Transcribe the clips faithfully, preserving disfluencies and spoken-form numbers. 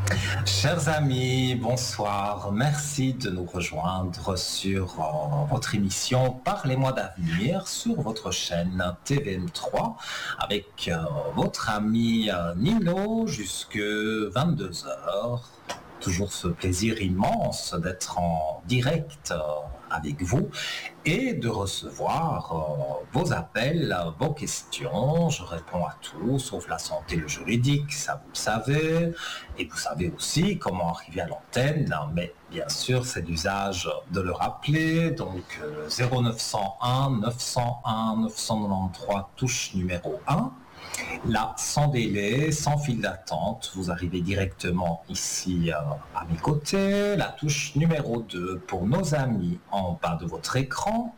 Chers amis, bonsoir. Merci de nous rejoindre sur euh, votre émission Parlez-moi d'avenir sur votre chaîne T V M trois avec euh, votre ami euh, Nino jusque vingt-deux heures. Toujours ce plaisir immense d'être en direct euh, avec vous et de recevoir euh, vos appels, vos questions. Je réponds à tout, sauf la santé, le juridique, ça vous le savez. Et vous savez aussi comment arriver à l'antenne, mais bien sûr, c'est d'usage de le rappeler. Donc euh, zéro neuf cent un neuf cent un neuf cent quatre-vingt-treize, touche numéro un. Là, sans délai, sans file d'attente, vous arrivez directement ici euh, à mes côtés. La touche numéro deux pour nos amis en bas de votre écran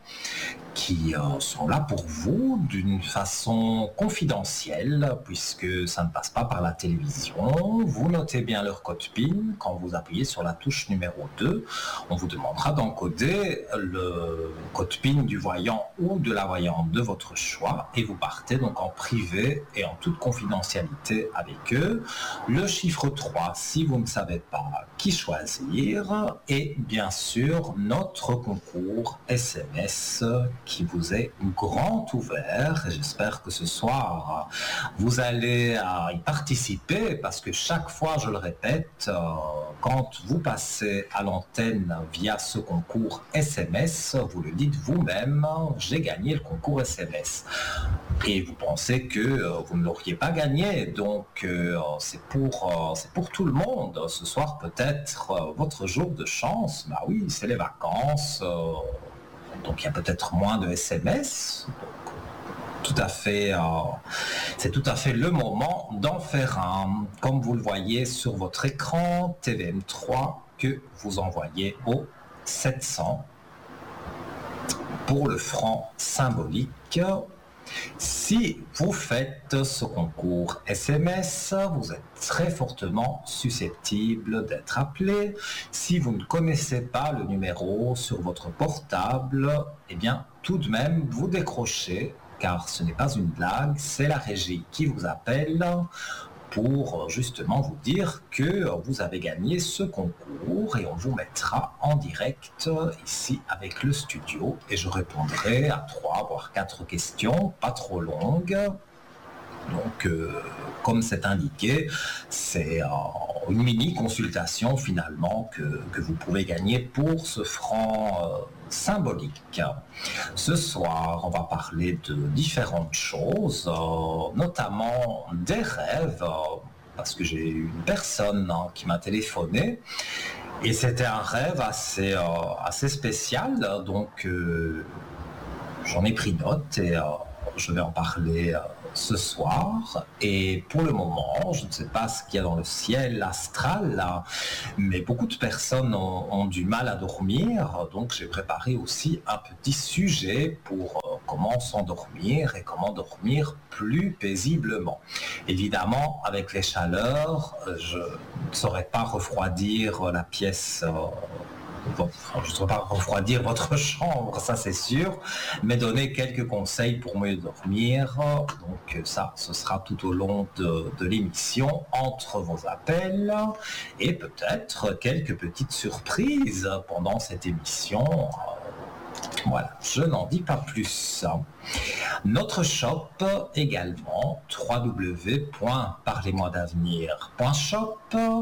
qui euh, sont là pour vous d'une façon confidentielle puisque ça ne passe pas par la télévision. Vous notez bien leur code P I N. Quand vous appuyez sur la touche numéro deux, on vous demandera d'encoder le code P I N du voyant ou de la voyante de votre choix et vous partez donc en privé et en toute confidentialité avec eux. Le chiffre trois si vous ne savez pas qui choisir et bien sûr notre concours S M S qui vous est grand ouvert. J'espère que ce soir, vous allez y participer parce que chaque fois, je le répète, quand vous passez à l'antenne via ce concours S M S, vous le dites vous-même, j'ai gagné le concours S M S. Et vous pensez que vous ne l'auriez pas gagné, donc c'est pour, c'est pour tout le monde. Ce soir, peut-être votre jour de chance. Bah oui, c'est les vacances. Donc il y a peut-être moins de S M S. Tout à fait, euh, c'est tout à fait le moment d'en faire un. Comme vous le voyez sur votre écran, T V M trois que vous envoyez au sept cents pour le franc symbolique. Si vous faites ce concours S M S, vous êtes très fortement susceptible d'être appelé. Si vous ne connaissez pas le numéro sur votre portable, eh bien, tout de même, vous décrochez, car ce n'est pas une blague, c'est la régie qui vous appelle pour justement vous dire que vous avez gagné ce concours et on vous mettra en direct ici avec le studio et je répondrai à trois voire quatre questions, pas trop longues. Donc, euh, comme c'est indiqué, c'est euh, une mini-consultation finalement que, que vous pouvez gagner pour ce franc euh, symbolique. Ce soir, on va parler de différentes choses, euh, notamment des rêves, euh, parce que j'ai une personne hein, qui m'a téléphoné et c'était un rêve assez, euh, assez spécial, donc euh, j'en ai pris note et euh, je vais en parler euh, ce soir. Et pour le moment, je ne sais pas ce qu'il y a dans le ciel astral, là, mais beaucoup de personnes ont, ont du mal à dormir. Donc j'ai préparé aussi un petit sujet pour euh, comment s'endormir et comment dormir plus paisiblement. Évidemment, avec les chaleurs, je ne saurais pas refroidir la pièce euh, Bon, je ne saurais pas refroidir votre chambre, ça c'est sûr, mais donner quelques conseils pour mieux dormir. Donc ça, ce sera tout au long de, de l'émission, entre vos appels, et peut-être quelques petites surprises pendant cette émission. Voilà, je n'en dis pas plus. Notre shop également, w w w point parlez moi d'avenir point shop.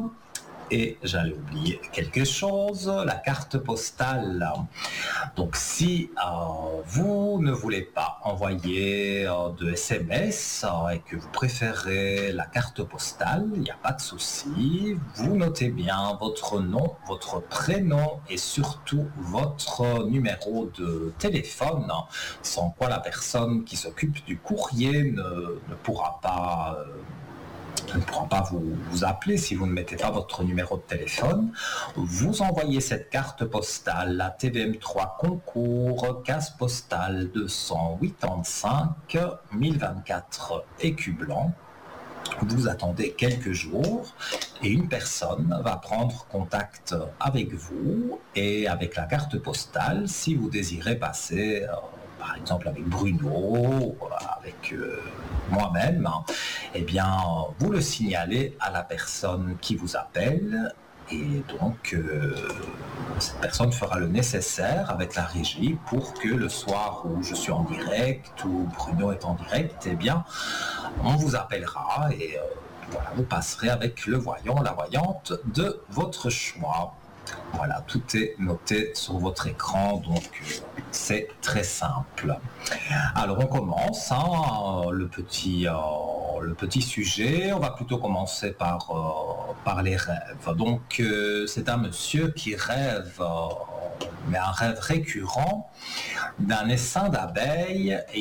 Et j'allais oublier quelque chose, la carte postale. Donc si euh, vous ne voulez pas envoyer euh, de S M S euh, et que vous préférez la carte postale, il n'y a pas de souci. Vous notez bien votre nom, votre prénom et surtout votre numéro de téléphone, sans quoi la personne qui s'occupe du courrier ne, ne pourra pas... Euh, ne pourra pas vous, vous appeler si vous ne mettez pas votre numéro de téléphone. Vous envoyez cette carte postale à T V M trois concours, case postale deux cent quatre-vingt-cinq mille vingt-quatre écus blancs. Vous attendez quelques jours et une personne va prendre contact avec vous et avec la carte postale si vous désirez passer par exemple avec Bruno, avec euh, moi-même, hein, eh bien, vous le signalez à la personne qui vous appelle. Et donc, euh, cette personne fera le nécessaire avec la régie pour que le soir où je suis en direct, où Bruno est en direct, eh bien, on vous appellera et euh, voilà, vous passerez avec le voyant, la voyante de votre choix. Voilà, tout est noté sur votre écran, donc euh, c'est très simple. Alors on commence, hein, le, petit, euh, le petit sujet. On va plutôt commencer par, euh, par les rêves. Donc euh, c'est un monsieur qui rêve, euh, mais un rêve récurrent, d'un essaim d'abeilles.